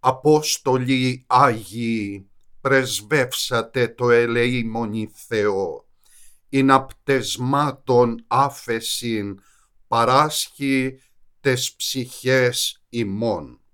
Απόστολοι Άγιοι, πρεσβεύσατε το ελεήμονι Θεό, ειν απτεσμάτων άφεσιν παράσχει τες ψυχές ημών.